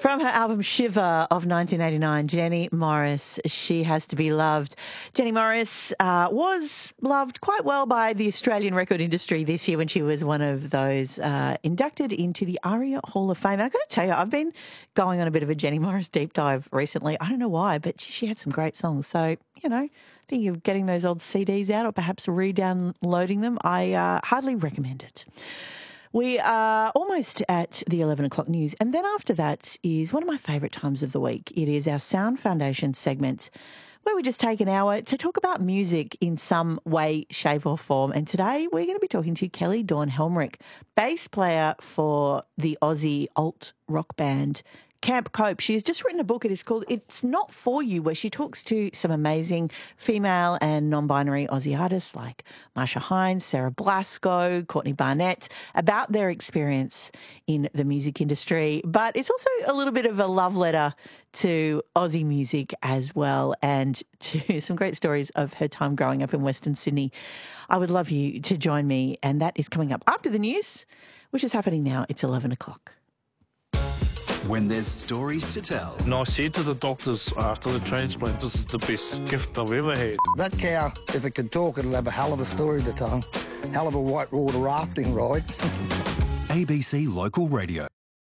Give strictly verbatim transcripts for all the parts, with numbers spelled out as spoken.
From her album Shiver of nineteen eighty-nine, Jenny Morris, She Has to Be Loved. Jenny Morris uh, was loved quite well by the Australian record industry this year when she was one of those uh, inducted into the ARIA Hall of Fame. And I've got to tell you, I've been going on a bit of a Jenny Morris deep dive recently. I don't know why, but she had some great songs. So, you know, thinking of getting those old C Ds out or perhaps re-downloading them, I uh, hardly recommend it. We are almost at the eleven o'clock news, and then after that is one of my favourite times of the week. It is our Sound Foundation segment where we just take an hour to talk about music in some way, shape or form. And today we're going to be talking to Kelly Dawn Helmrich, bass player for the Aussie alt rock band Camp Cope. She has just written a book. It is called It's Not For You, where she talks to some amazing female and non-binary Aussie artists like Marsha Hines, Sarah Blasco, Courtney Barnett about their experience in the music industry. But it's also a little bit of a love letter to Aussie music as well, and to some great stories of her time growing up in Western Sydney. I would love you to join me, and that is coming up after the news, which is happening now. It's eleven o'clock. When there's stories to tell. And I said to the doctors after the transplant, this is the best gift I've ever had. That cow, if it can talk, it'll have a hell of a story to tell. Hell of a whitewater rafting ride. A B C Local Radio.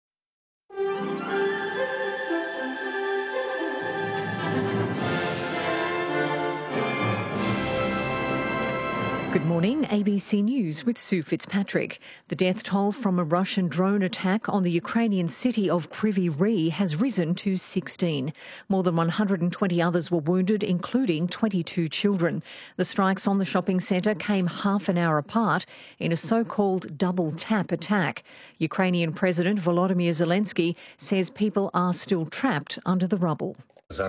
Good morning, A B C News with Sue Fitzpatrick. The death toll from a Russian drone attack on the Ukrainian city of Kryvyi Rih has risen to sixteen. More than one hundred twenty others were wounded, including twenty-two children. The strikes on the shopping centre came half an hour apart in a so-called double-tap attack. Ukrainian President Volodymyr Zelensky says people are still trapped under the rubble. A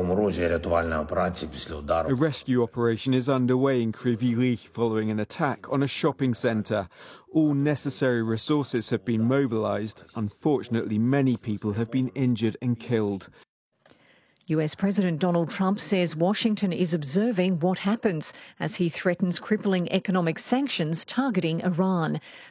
rescue operation is underway in Kryvyi Rih following an attack on a shopping centre. All necessary resources have been mobilised. Unfortunately, many people have been injured and killed. U S President Donald Trump says Washington is observing what happens as he threatens crippling economic sanctions targeting Iran.